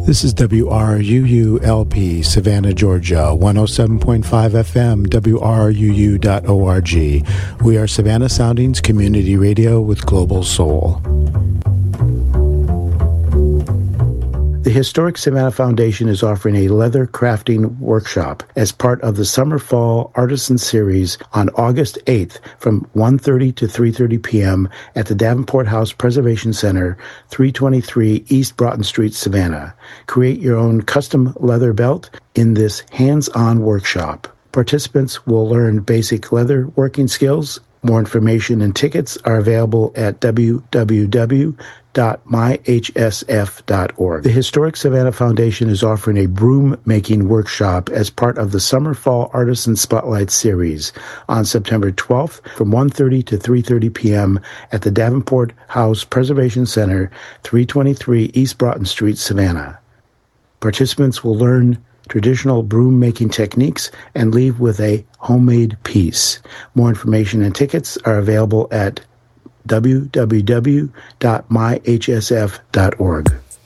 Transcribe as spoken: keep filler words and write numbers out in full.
This is W R U U L P, Savannah, Georgia, one oh seven point five F M, W R U U dot org. We are Savannah Soundings Community Radio with Global Soul. The Historic Savannah Foundation is offering a leather crafting workshop as part of the Summer Fall Artisan Series on August eighth from one thirty to three thirty p.m. at the Davenport House Preservation Center, three twenty-three East Broughton Street, Savannah. Create your own custom leather belt in this hands-on workshop. Participants will learn basic leather working skills. More information and tickets are available at w w w dot my h s f dot org. The Historic Savannah Foundation is offering a broom making workshop as part of the Summer Fall Artisan Spotlight Series on September twelfth from one thirty to three thirty p.m. at the Davenport House Preservation Center, three twenty-three East Broughton Street, Savannah. Participants will learn traditional broom making techniques and leave with a homemade piece. More information and tickets are available at w w w dot my h s f dot org.